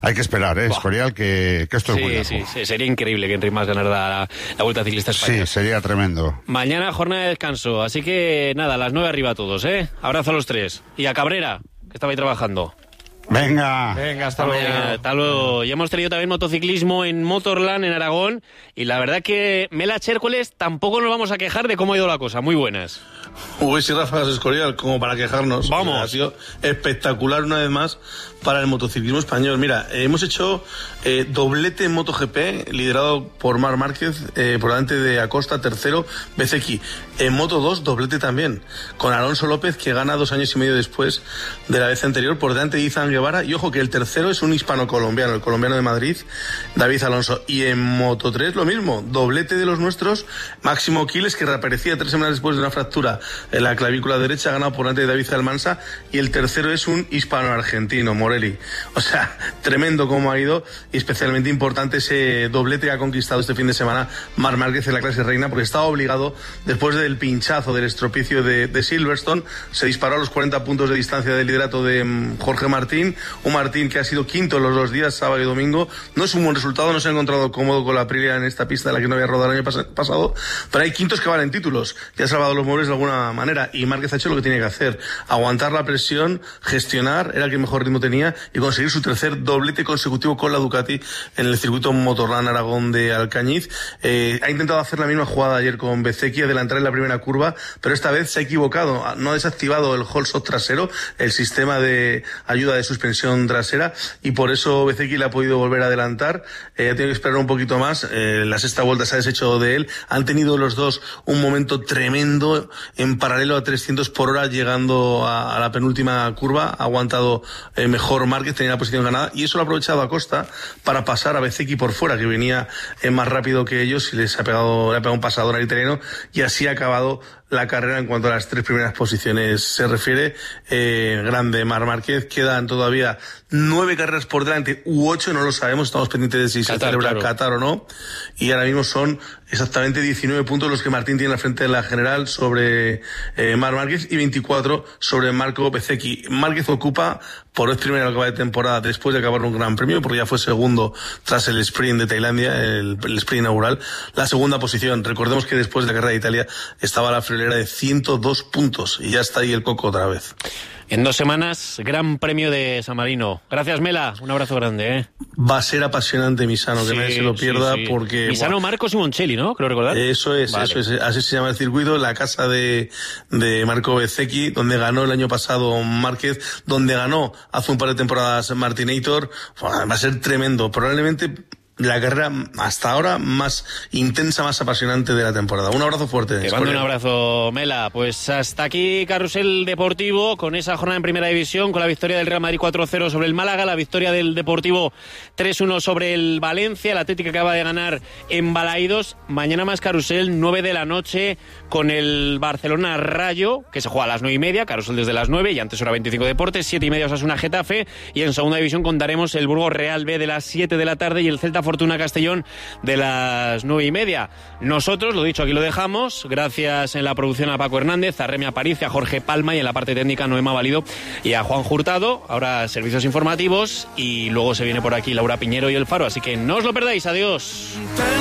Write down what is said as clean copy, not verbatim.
Hay que esperar, Escorial, que esto es bueno. Sí, sería increíble que Enric Mas ganara la Vuelta Ciclista Española. Sí, sería tremendo. Mañana jornada de descanso, así que nada, a las 9 arriba todos, Abrazo a los tres. Y a Cabrera, que estaba ahí trabajando. Venga, hasta luego. Hasta luego. Y hemos tenido también motociclismo en Motorland, en Aragón, y la verdad que Mela Chércoles tampoco nos vamos a quejar de cómo ha ido la cosa. Muy buenas. Uy, sí, Rafa Escorial, como para quejarnos. Vamos. Ha sido espectacular una vez más para el motociclismo español. Mira, hemos hecho doblete en MotoGP, liderado por Marc Márquez, por delante de Acosta, tercero, Bezzecchi. En Moto2, doblete también, con Alonso López, que gana 2 años y medio después de la vez anterior, por delante de Izan Guevara. Y ojo que el tercero es un hispano-colombiano, el colombiano de Madrid, David Alonso. Y en Moto3 lo mismo, doblete de los nuestros, Máximo Quiles, que reaparecía 3 semanas después de una fractura en la clavícula derecha, ganado por delante de David Almansa. Y el tercero es un hispano-argentino, Morelli. O sea, tremendo cómo ha ido, y especialmente importante ese doblete que ha conquistado este fin de semana Marc Márquez en la clase reina, porque estaba obligado, después del pinchazo, del estropicio de Silverstone, se disparó a los 40 puntos de distancia del liderato de Jorge Martín, un Martín que ha sido quinto en los 2 días, sábado y domingo. No es un buen resultado, no se ha encontrado cómodo con la Aprilia en esta pista de la que no había rodado el año pasado, pero hay quintos que valen títulos, que ha salvado los muebles de alguna manera, y Márquez ha hecho lo que tiene que hacer, aguantar la presión, gestionar, era el que mejor ritmo tenía, y conseguir su tercer doblete consecutivo con la Ducati en el circuito Motorland Aragón de Alcañiz. Ha intentado hacer la misma jugada ayer con Bezzecchi, adelantar en la primera curva, pero esta vez se ha equivocado, no ha desactivado el hold stop trasero, el sistema de ayuda de suspensión trasera, y por eso Bezzecchi le ha podido volver a adelantar. Ha tenido que esperar un poquito más, la sexta vuelta se ha deshecho de él. Han tenido los dos un momento tremendo en paralelo a 300 por hora, llegando a la penúltima curva. Ha aguantado mejor Márquez, tenía la posición ganada, y eso lo ha aprovechado Acosta para pasar a Bezzecchi por fuera, que venía más rápido que ellos, y le ha pegado un pasador al italiano, y así ha acabado la carrera en cuanto a las 3 primeras posiciones se refiere. Grande Marc Márquez. Quedan todavía 9 carreras por delante, u 8, no lo sabemos, estamos pendientes de si se celebra Qatar o no, y ahora mismo son exactamente 19 puntos los que Martín tiene al frente de la general sobre Marc Márquez, y 24 sobre Marco Bezzecchi. Márquez ocupa por vez primera lo que va de temporada, después de acabar un gran premio, porque ya fue segundo tras el sprint de Tailandia, el sprint inaugural, la segunda posición. Recordemos que después de la carrera de Italia estaba la friolera de 102 puntos, y ya está ahí el coco otra vez. En 2 semanas, Gran Premio de San Marino. Gracias, Mela. Un abrazo grande, Va a ser apasionante Misano, que nadie se lo pierda, porque... Misano, Marco Simoncelli, ¿no? Creo recordar. Eso es, vale. Así se llama el circuito, la casa de Marco Bezzecchi, donde ganó el año pasado Márquez, donde ganó hace un par de temporadas Martinator. Va a ser tremendo. Probablemente la carrera hasta ahora más intensa, más apasionante de la temporada. Un abrazo fuerte. Te mando un abrazo, Mela. Pues hasta aquí Carrusel Deportivo, con esa jornada en Primera División, con la victoria del Real Madrid 4-0 sobre el Málaga, la victoria del Deportivo 3-1 sobre el Valencia, el Atlético acaba de ganar en Balaídos. Mañana más Carrusel, 9 de la noche, con el Barcelona Rayo, que se juega a las 9:30, Carrusel desde las 9, y antes hora 25 Deportes, 7:30 Osasuna Getafe, y en Segunda División contaremos el Burgos Real B de las 7 de la tarde y el Celta Fortuna Castellón de las 9:30. Nosotros, lo dicho, aquí lo dejamos. Gracias en la producción a Paco Hernández, a Remi Aparicio, a Jorge Palma, y en la parte técnica Noema Valido y a Juan Hurtado. Ahora servicios informativos, y luego se viene por aquí Laura Piñero y El Faro, así que no os lo perdáis. Adiós.